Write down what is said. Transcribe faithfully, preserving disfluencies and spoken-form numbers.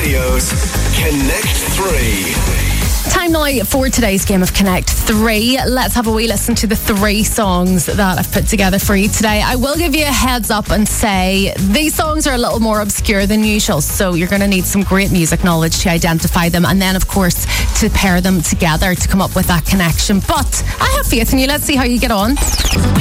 Radio's Connect three. Time now for today's game of Connect three. Let's have a wee listen to the three songs that I've put together for you today. I will give you a heads up and say these songs are a little more obscure than usual, so you're going to need some great music knowledge to identify them, and then of course to pair them together to come up with that connection. But I have faith in you. Let's see how you get on.